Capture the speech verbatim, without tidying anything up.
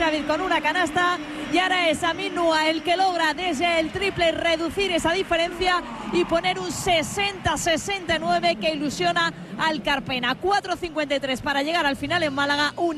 David con una canasta y ahora es Amin Noah el que logra desde el triple reducir esa diferencia y poner un sesenta sesenta y nueve que ilusiona al Carpena. cuatro cincuenta y tres para llegar al final en Málaga. Un